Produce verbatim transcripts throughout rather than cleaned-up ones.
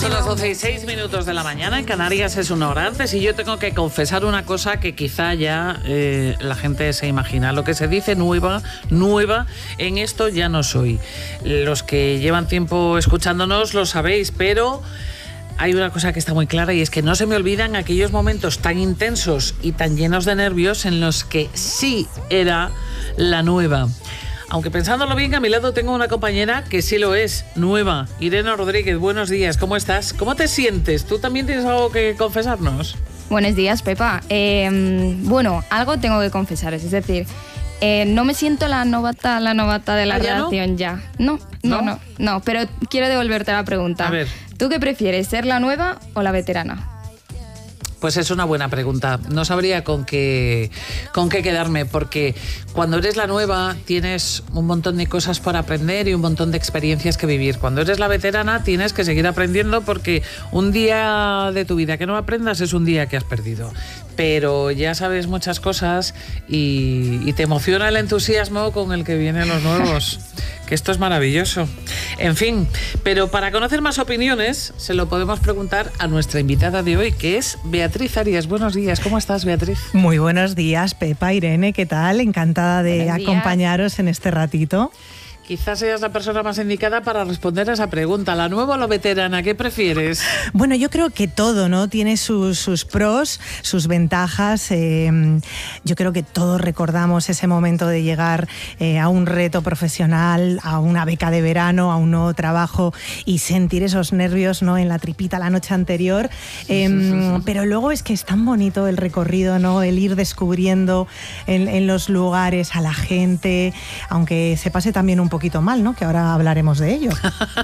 Son las doce y seis minutos de la mañana, en Canarias es una hora antes y yo tengo que confesar una cosa que quizá ya eh, la gente se imagina. Lo que se dice nueva, nueva, en esto ya no soy. Los que llevan tiempo escuchándonos lo sabéis, pero hay una cosa que está muy clara y es que no se me olvidan aquellos momentos tan intensos y tan llenos de nervios en los que sí era la nueva. Aunque pensándolo bien, a mi lado tengo una compañera que sí lo es, nueva. Irene Rodríguez, buenos días, ¿cómo estás? ¿Cómo te sientes? ¿Tú también tienes algo que confesarnos? Buenos días, Pepa. Eh, bueno, algo tengo que confesaros, es decir, eh, no me siento la novata, la novata de la ¿Ah, ya redacción no? ya. No, no, no, no, no, pero quiero devolverte la pregunta. A ver. ¿Tú qué prefieres, ser la nueva o la veterana? Pues es una buena pregunta. No sabría con qué, con qué quedarme, porque cuando eres la nueva tienes un montón de cosas por aprender y un montón de experiencias que vivir. Cuando eres la veterana tienes que seguir aprendiendo, porque un día de tu vida que no aprendas es un día que has perdido. Pero ya sabes muchas cosas y, y te emociona el entusiasmo con el que vienen los nuevos. Que esto es maravilloso. En fin, pero para conocer más opiniones se lo podemos preguntar a nuestra invitada de hoy, que es Beatriz Arias. Buenos días, ¿cómo estás, Beatriz? Muy buenos días, Pepa, Irene, ¿qué tal? Encantada de acompañaros en este ratito. Quizás seas la persona más indicada para responder a esa pregunta. ¿La nueva o la veterana? ¿Qué prefieres? Bueno, yo creo que todo, ¿no? Tiene sus, sus pros, sus ventajas. Eh, yo creo que todos recordamos ese momento de llegar eh, a un reto profesional, a una beca de verano, a un nuevo trabajo y sentir esos nervios, ¿no? En la tripita la noche anterior. Eh, pero luego es que es tan bonito el recorrido, ¿no? El ir descubriendo en, en los lugares a la gente, aunque se pase también un poco poquito mal, ¿no? Que ahora hablaremos de ello.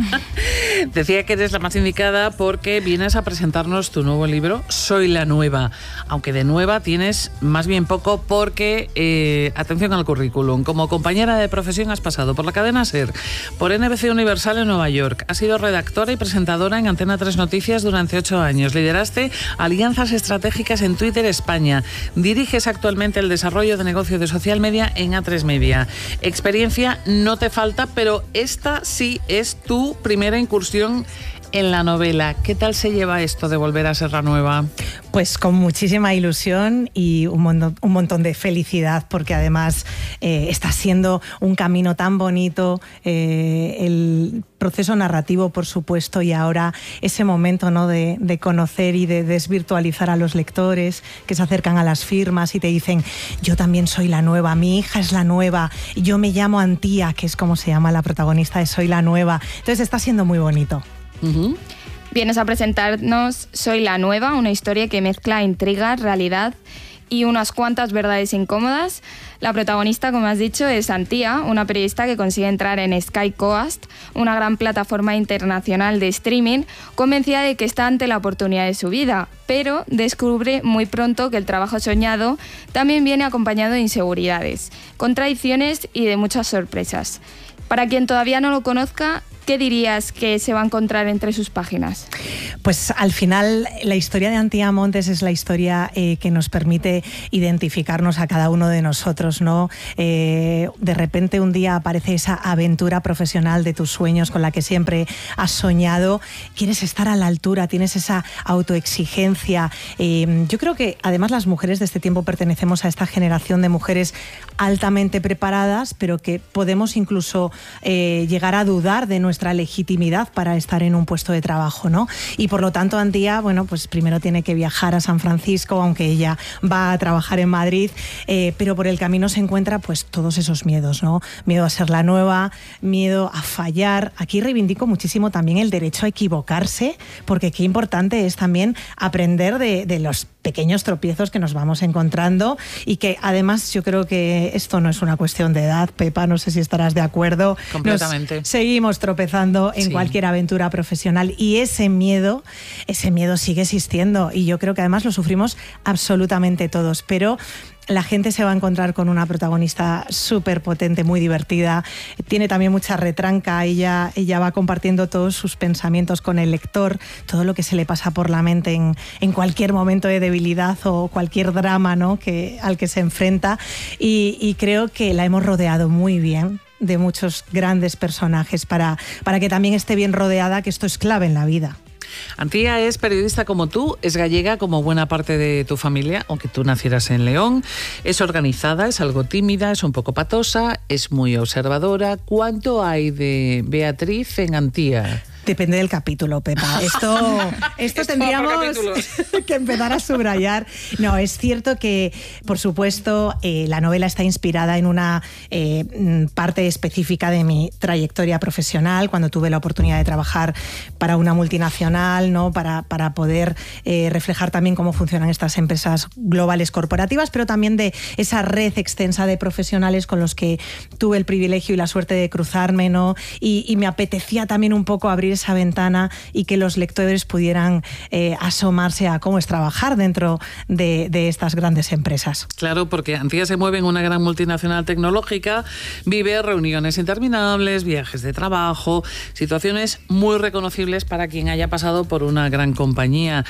Decía que eres la más indicada porque vienes a presentarnos tu nuevo libro, Soy la Nueva. Aunque de nueva tienes más bien poco porque, eh, atención al currículum, como compañera de profesión has pasado por la cadena SER, por N B C Universal en Nueva York, has sido redactora y presentadora en Antena tres Noticias durante ocho años, lideraste alianzas estratégicas en Twitter España, diriges actualmente el desarrollo de negocio de social media en A tres Media. Experiencia no te falta, pero esta sí es tu primera incursión en la novela. ¿Qué tal se lleva esto de volver a ser la nueva? Pues con muchísima ilusión y un montón, un montón de felicidad, porque además eh, está siendo un camino tan bonito, eh, el proceso narrativo, por supuesto, y ahora ese momento, ¿no? de, de conocer y de desvirtualizar a los lectores que se acercan a las firmas y te dicen: yo también soy la nueva, mi hija es la nueva, yo me llamo Antía, que es como se llama la protagonista de Soy la Nueva. Entonces está siendo muy bonito. Uh-huh. Vienes a presentarnos Soy la Nueva, una historia que mezcla intriga, realidad y unas cuantas verdades incómodas. La protagonista, como has dicho, es Antía, una periodista que consigue entrar en Sky Coast, una gran plataforma internacional de streaming, convencida de que está ante la oportunidad de su vida, pero descubre muy pronto que el trabajo soñado también viene acompañado de inseguridades, contradicciones y de muchas sorpresas. Para quien todavía no lo conozca, ¿qué dirías que se va a encontrar entre sus páginas? Pues al final la historia de Antía Montes es la historia eh, que nos permite identificarnos a cada uno de nosotros, ¿no? Eh, de repente un día aparece esa aventura profesional de tus sueños con la que siempre has soñado, quieres estar a la altura, tienes esa autoexigencia. Eh, yo creo que además las mujeres de este tiempo pertenecemos a esta generación de mujeres altamente preparadas, pero que podemos incluso eh, llegar a dudar de nuestra legitimidad para estar en un puesto de trabajo, ¿no? Y por lo tanto Antía, bueno, pues primero tiene que viajar a San Francisco, aunque ella va a trabajar en Madrid, eh, pero por el camino se encuentra pues todos esos miedos, ¿no? Miedo a ser la nueva, miedo a fallar. Aquí reivindico muchísimo también el derecho a equivocarse, porque qué importante es también aprender de, de los pequeños tropiezos que nos vamos encontrando y que además yo creo que esto no es una cuestión de edad, Pepa, no sé si estarás de acuerdo. Completamente. Nos seguimos tropezando en sí. cualquier aventura profesional y ese miedo, ese miedo sigue existiendo y yo creo que además lo sufrimos absolutamente todos, pero la gente se va a encontrar con una protagonista súper potente, muy divertida. Tiene también mucha retranca. Ella, ella va compartiendo todos sus pensamientos con el lector, todo lo que se le pasa por la mente en, en cualquier momento de debilidad o cualquier drama, ¿no? que, al que se enfrenta. Y, y creo que la hemos rodeado muy bien de muchos grandes personajes para, para que también esté bien rodeada, que esto es clave en la vida. Antía es periodista como tú, es gallega como buena parte de tu familia, aunque tú nacieras en León. Es organizada, es algo tímida, es un poco patosa, es muy observadora. ¿Cuánto hay de Beatriz en Antía? Depende del capítulo, Pepa. Esto, esto tendríamos que empezar a subrayar. No, es cierto que, por supuesto, eh, la novela está inspirada en una eh, parte específica de mi trayectoria profesional, cuando tuve la oportunidad de trabajar para una multinacional, ¿no? para, para poder eh, reflejar también cómo funcionan estas empresas globales corporativas, pero también de esa red extensa de profesionales con los que tuve el privilegio y la suerte de cruzarme, ¿no? y, y me apetecía también un poco abrir esa ventana y que los lectores pudieran eh, asomarse a cómo es trabajar dentro de, de estas grandes empresas. Claro, porque Antía se mueve en una gran multinacional tecnológica, vive reuniones interminables, viajes de trabajo, situaciones muy reconocibles para quien haya pasado por una gran compañía.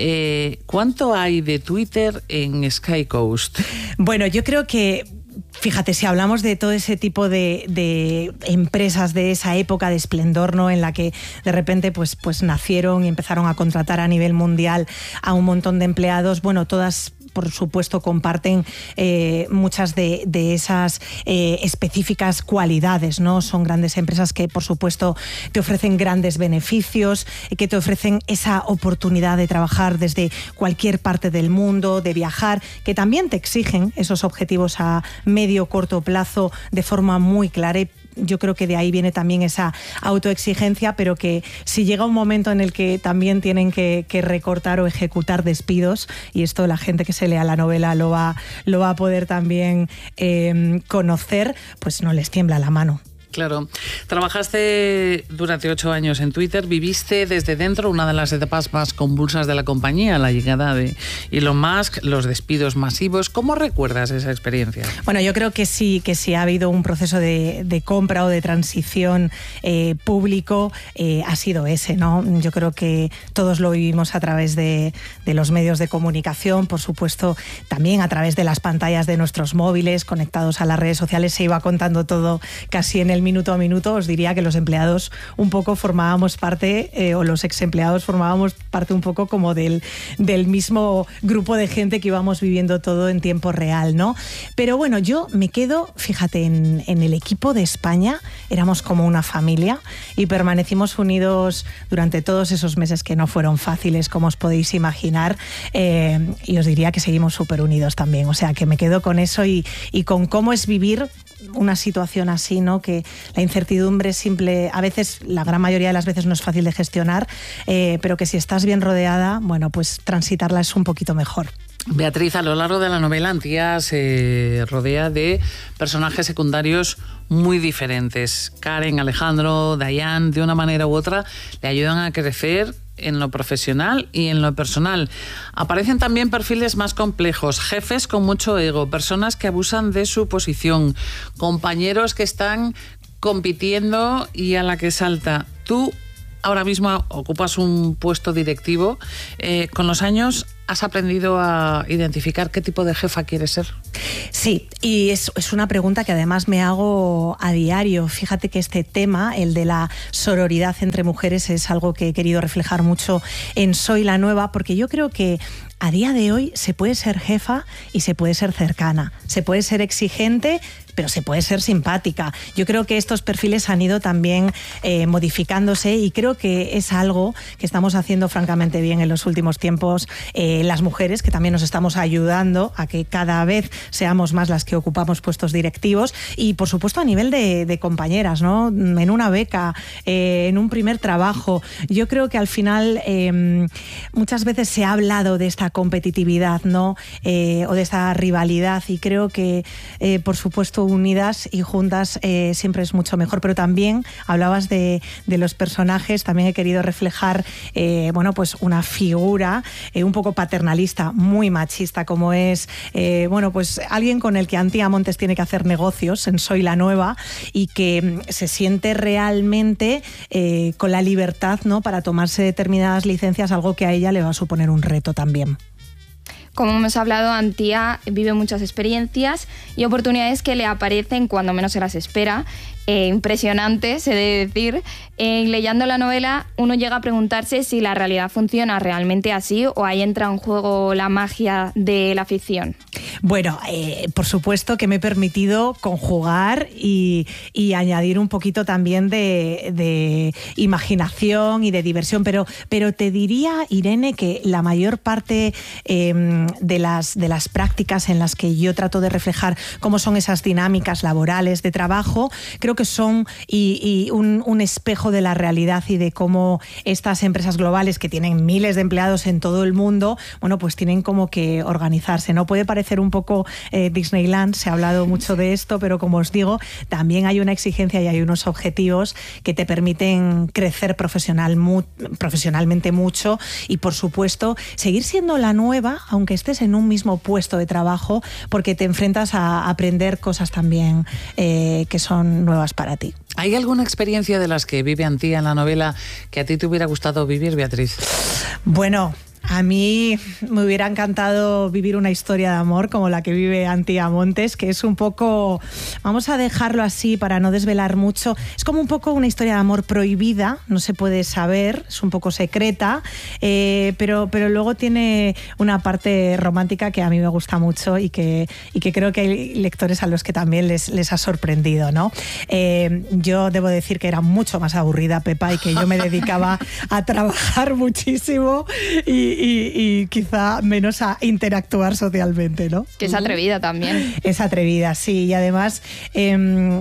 Eh, ¿Cuánto hay de Twitter en Sky Coast? Bueno, yo creo que fíjate, si hablamos de todo ese tipo de, de empresas de esa época de esplendor, ¿no? En la que de repente pues, pues nacieron y empezaron a contratar a nivel mundial a un montón de empleados, bueno, todas por supuesto comparten eh, muchas de, de esas eh, específicas cualidades, ¿no? Son grandes empresas que por supuesto te ofrecen grandes beneficios, que te ofrecen esa oportunidad de trabajar desde cualquier parte del mundo, de viajar, que también te exigen esos objetivos a medio corto plazo de forma muy clara. Y yo creo que de ahí viene también esa autoexigencia, pero que si llega un momento en el que también tienen que, que recortar o ejecutar despidos, y esto la gente que se lea la novela lo va, lo va a poder también eh, conocer, pues no les tiembla la mano. Claro. Trabajaste durante ocho años en Twitter, viviste desde dentro una de las etapas más convulsas de la compañía, la llegada de Elon Musk, los despidos masivos. ¿Cómo recuerdas esa experiencia? Bueno, yo creo que sí, que si ha habido un proceso de, de compra o de transición eh, público, eh, ha sido ese, ¿no? Yo creo que todos lo vivimos a través de, de los medios de comunicación, por supuesto, también a través de las pantallas de nuestros móviles, conectados a las redes sociales, se iba contando todo casi en el minuto a minuto. Os diría que los empleados un poco formábamos parte, eh, o los ex empleados formábamos parte un poco como del, del mismo grupo de gente que íbamos viviendo todo en tiempo real, ¿no? Pero bueno, yo me quedo, fíjate, en, en el equipo de España, éramos como una familia y permanecimos unidos durante todos esos meses que no fueron fáciles, como os podéis imaginar, eh, y os diría que seguimos súper unidos también, o sea que me quedo con eso y, y con cómo es vivir una situación así, ¿no? Que la incertidumbre simple, a veces, la gran mayoría de las veces no es fácil de gestionar, eh, pero que si estás bien rodeada, bueno, pues transitarla es un poquito mejor. Beatriz, a lo largo de la novela, Antía se rodea de personajes secundarios muy diferentes. Karen, Alejandro, Dayan, de una manera u otra, le ayudan a crecer en lo profesional y en lo personal. Aparecen también perfiles más complejos, jefes con mucho ego, personas que abusan de su posición, compañeros que están compitiendo y a la que salta. Tú ahora mismo ocupas un puesto directivo. Eh, con los años, ¿has aprendido a identificar qué tipo de jefa quieres ser? Sí, y es, es una pregunta que además me hago a diario. Fíjate que este tema, el de la sororidad entre mujeres, es algo que he querido reflejar mucho en Soy la Nueva, porque yo creo que a día de hoy se puede ser jefa y se puede ser cercana, se puede ser exigente, pero se puede ser simpática. Yo creo que estos perfiles han ido también eh, modificándose y creo que es algo que estamos haciendo francamente bien en los últimos tiempos, eh, las mujeres, que también nos estamos ayudando a que cada vez seamos más las que ocupamos puestos directivos y, por supuesto, a nivel de, de compañeras, ¿no? En una beca, eh, en un primer trabajo. Yo creo que al final eh, muchas veces se ha hablado de esta competitividad, ¿no? Eh, o de esta rivalidad y creo que, eh, por supuesto, unidas y juntas eh, siempre es mucho mejor, pero también hablabas de, de los personajes, también he querido reflejar eh, bueno, pues una figura eh, un poco paternalista, muy machista, como es eh, bueno, pues alguien con el que Antía Montes tiene que hacer negocios en Soy la Nueva y que se siente realmente eh, con la libertad, ¿no? Para tomarse determinadas licencias, algo que a ella le va a suponer un reto también. Como hemos hablado, Antía vive muchas experiencias y oportunidades que le aparecen cuando menos se las espera. eh, impresionante, se debe decir. Eh, leyendo la novela, uno llega a preguntarse si la realidad funciona realmente así o ahí entra en juego la magia de la ficción. Bueno, eh, por supuesto que me he permitido conjugar y, y añadir un poquito también de, de imaginación y de diversión, pero, pero te diría, Irene, que la mayor parte eh, de, las, de las prácticas en las que yo trato de reflejar cómo son esas dinámicas laborales de trabajo, creo que son y, y un, un espejo de la realidad y de cómo estas empresas globales que tienen miles de empleados en todo el mundo, bueno, pues tienen como que organizarse, ¿no? Puede parecer un poco eh, Disneyland, se ha hablado mucho de esto, pero como os digo, también hay una exigencia y hay unos objetivos que te permiten crecer profesional, mu profesionalmente mucho y, por supuesto, seguir siendo la nueva, aunque estés en un mismo puesto de trabajo, porque te enfrentas a aprender cosas también eh, que son nuevas para ti. ¿Hay alguna experiencia de las que vive Antía en la novela que a ti te hubiera gustado vivir, Beatriz? Bueno, a mí me hubiera encantado vivir una historia de amor como la que vive Antía Montes, que es un poco, vamos a dejarlo así para no desvelar mucho, es como un poco una historia de amor prohibida, no se puede saber, es un poco secreta, eh, pero, pero luego tiene una parte romántica que a mí me gusta mucho y que, y que creo que hay lectores a los que también les, les ha sorprendido, ¿no? Eh, yo debo decir que era mucho más aburrida, Pepa, y que yo me dedicaba a trabajar muchísimo y Y, y quizá menos a interactuar socialmente, ¿no? Que es atrevida también. Es atrevida, sí, y además eh,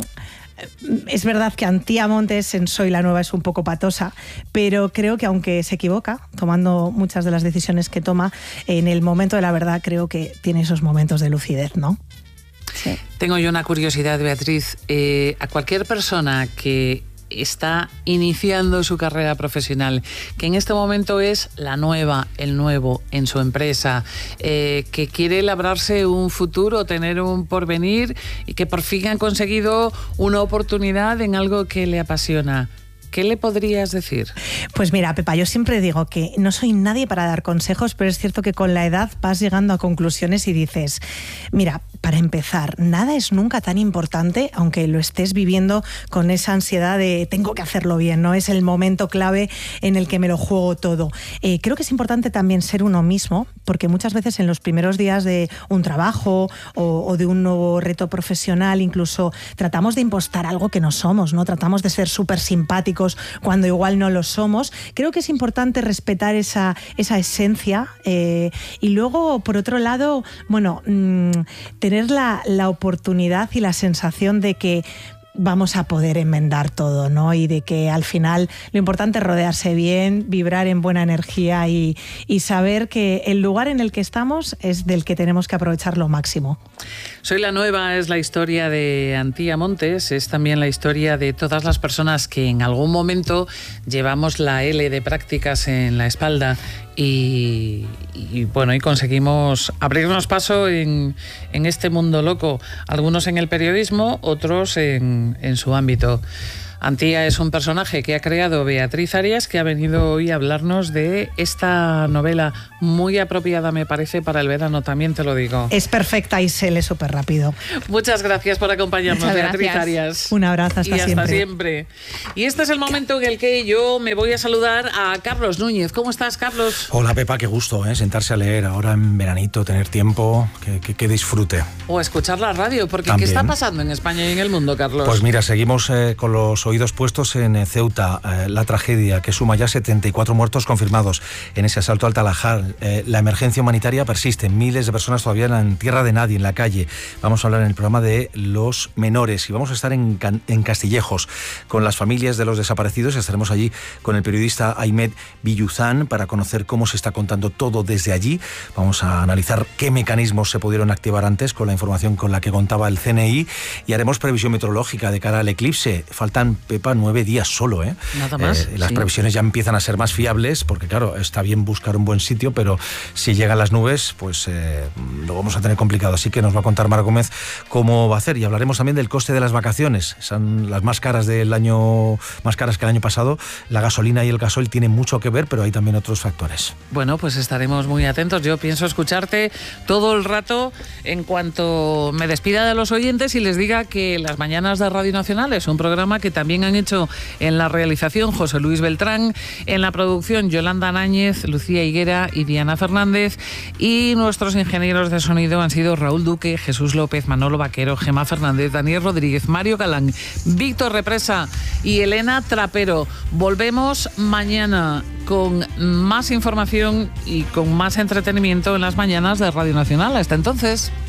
es verdad que Antía Montes en Soy la Nueva es un poco patosa, pero creo que aunque se equivoca, tomando muchas de las decisiones que toma, en el momento de la verdad creo que tiene esos momentos de lucidez, ¿no? Sí. Tengo yo una curiosidad, Beatriz. Eh, a cualquier persona que está iniciando su carrera profesional, que en este momento es la nueva, el nuevo en su empresa, eh, que quiere labrarse un futuro, tener un porvenir y que por fin han conseguido una oportunidad en algo que le apasiona. ¿Qué le podrías decir? Pues mira, Pepa, yo siempre digo que no soy nadie para dar consejos, pero es cierto que con la edad vas llegando a conclusiones y dices, mira, para empezar, nada es nunca tan importante, aunque lo estés viviendo con esa ansiedad de tengo que hacerlo bien, ¿no? Es el momento clave en el que me lo juego todo. Eh, creo que es importante también ser uno mismo, porque muchas veces en los primeros días de un trabajo o, o de un nuevo reto profesional, incluso tratamos de impostar algo que no somos, ¿no? Tratamos de ser súper simpáticos cuando igual no lo somos. Creo que es importante respetar esa, esa esencia eh, y luego, por otro lado, bueno, mmm, tener la, la oportunidad y la sensación de que vamos a poder enmendar todo, ¿no? Y de que al final lo importante es rodearse bien, vibrar en buena energía y, y saber que el lugar en el que estamos es del que tenemos que aprovechar lo máximo. Soy la Nueva es la historia de Antía Montes, es también la historia de todas las personas que en algún momento llevamos la L de prácticas en la espalda y, y bueno, y conseguimos abrirnos paso en, en este mundo loco, algunos en el periodismo, otros en, en su ámbito. Antía es un personaje que ha creado Beatriz Arias, que ha venido hoy a hablarnos de esta novela muy apropiada, me parece, para el verano, también te lo digo. Es perfecta y se lee súper rápido. Muchas gracias por acompañarnos, Muchas Beatriz gracias. Arias. Un abrazo, hasta y hasta siempre. siempre. Y este es el momento en el que yo me voy a saludar a Carlos Núñez. ¿Cómo estás, Carlos? Hola, Pepa, qué gusto, ¿eh? Sentarse a leer ahora en veranito, tener tiempo, que, que, que disfrute. O escuchar la radio, porque También. ¿qué está pasando en España y en el mundo, Carlos? Pues mira, seguimos eh, con los oídos puestos en eh, Ceuta, eh, la tragedia que suma ya setenta y cuatro muertos confirmados en ese asalto al Talajal. Eh, la emergencia humanitaria persiste, miles de personas todavía en tierra de nadie, en la calle. Vamos a hablar en el programa de los menores y vamos a estar en, en Castillejos con las familias de los desaparecidos. Estaremos allí con el periodista Ahmed Villuzán para conocer cómo se está contando todo desde allí. Vamos a analizar qué mecanismos se pudieron activar antes con la información con la que contaba el C N I y haremos previsión meteorológica de cara al eclipse. Faltan Pepa, nueve días solo. ¿eh? Nada más. Eh, las sí. previsiones ya empiezan a ser más fiables, porque claro, está bien buscar un buen sitio, pero si llegan las nubes, pues eh, lo vamos a tener complicado. Así que nos va a contar Mar Gómez cómo va a hacer. Y hablaremos también del coste de las vacaciones. Son las más caras del año, más caras que el año pasado. La gasolina y el gasoil tienen mucho que ver, pero hay también otros factores. Bueno, pues estaremos muy atentos. Yo pienso escucharte todo el rato en cuanto me despida de los oyentes y les diga que Las Mañanas de Radio Nacional es un programa que también han hecho en la realización José Luis Beltrán, en la producción Yolanda Náñez, Lucía Higuera y Diana Fernández, y nuestros ingenieros de sonido han sido Raúl Duque, Jesús López, Manolo Vaquero, Gemma Fernández, Daniel Rodríguez, Mario Galán, Víctor Represa y Elena Trapero. Volvemos mañana con más información y con más entretenimiento en Las Mañanas de Radio Nacional. Hasta entonces.